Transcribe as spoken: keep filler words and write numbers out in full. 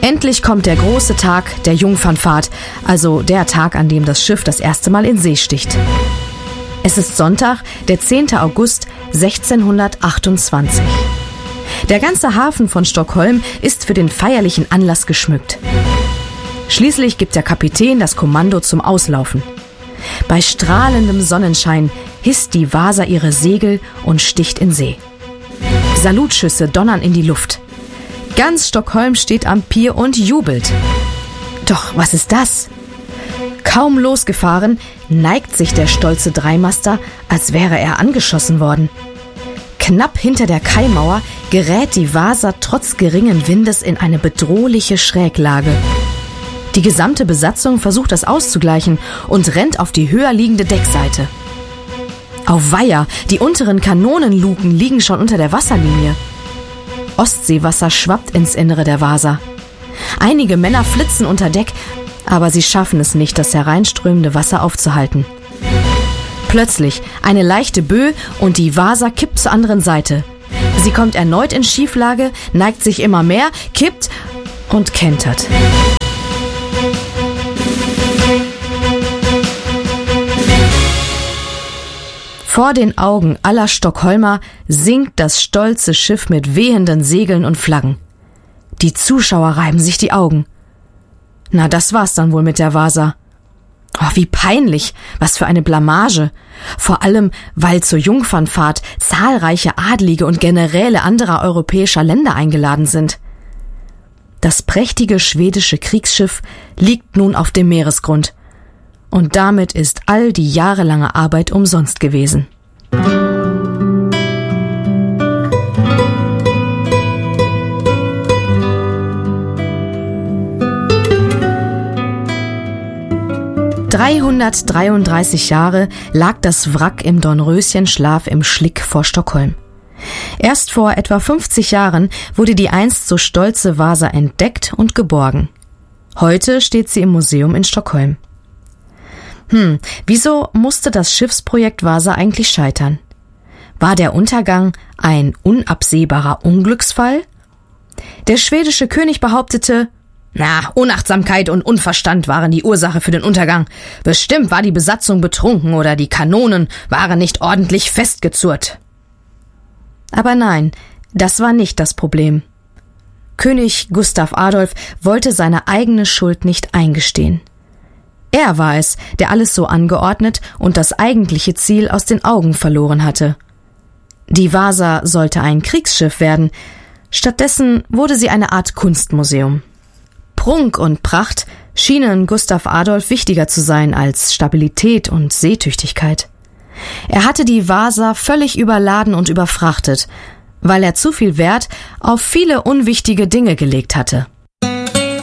Endlich kommt der große Tag der Jungfernfahrt, also der Tag, an dem das Schiff das erste Mal in See sticht. Es ist Sonntag, der zehnte August sechzehnhundertachtundzwanzig. Der ganze Hafen von Stockholm ist für den feierlichen Anlass geschmückt. Schließlich gibt der Kapitän das Kommando zum Auslaufen. Bei strahlendem Sonnenschein hisst die Vasa ihre Segel und sticht in See. Salutschüsse donnern in die Luft. Ganz Stockholm steht am Pier und jubelt. Doch was ist das? Kaum losgefahren, neigt sich der stolze Dreimaster, als wäre er angeschossen worden. Knapp hinter der Kaimauer gerät die Vasa trotz geringen Windes in eine bedrohliche Schräglage. Die gesamte Besatzung versucht das auszugleichen und rennt auf die höher liegende Deckseite. Auweia, die unteren Kanonenluken liegen schon unter der Wasserlinie. Ostseewasser schwappt ins Innere der Vasa. Einige Männer flitzen unter Deck, aber sie schaffen es nicht, das hereinströmende Wasser aufzuhalten. Plötzlich eine leichte Böe und die Vasa kippt zur anderen Seite. Sie kommt erneut in Schieflage, neigt sich immer mehr, kippt und kentert. Vor den Augen aller Stockholmer sinkt das stolze Schiff mit wehenden Segeln und Flaggen. Die Zuschauer reiben sich die Augen. Na, das war's dann wohl mit der Vasa. Oh, wie peinlich, was für eine Blamage. Vor allem, weil zur Jungfernfahrt zahlreiche Adlige und Generäle anderer europäischer Länder eingeladen sind. Das prächtige schwedische Kriegsschiff liegt nun auf dem Meeresgrund. Und damit ist all die jahrelange Arbeit umsonst gewesen. dreihundertdreiunddreißig Jahre lag das Wrack im Dornröschenschlaf im Schlick vor Stockholm. Erst vor etwa fünfzig Jahren wurde die einst so stolze Vasa entdeckt und geborgen. Heute steht sie im Museum in Stockholm. Hm, wieso musste das Schiffsprojekt Vasa eigentlich scheitern? War der Untergang ein unabsehbarer Unglücksfall? Der schwedische König behauptete, na, Unachtsamkeit und Unverstand waren die Ursache für den Untergang. Bestimmt war die Besatzung betrunken oder die Kanonen waren nicht ordentlich festgezurrt. Aber nein, das war nicht das Problem. König Gustav Adolf wollte seine eigene Schuld nicht eingestehen. Er war es, der alles so angeordnet und das eigentliche Ziel aus den Augen verloren hatte. Die Vasa sollte ein Kriegsschiff werden, stattdessen wurde sie eine Art Kunstmuseum. Prunk und Pracht schienen Gustav Adolf wichtiger zu sein als Stabilität und Seetüchtigkeit. Er hatte die Vasa völlig überladen und überfrachtet, weil er zu viel Wert auf viele unwichtige Dinge gelegt hatte.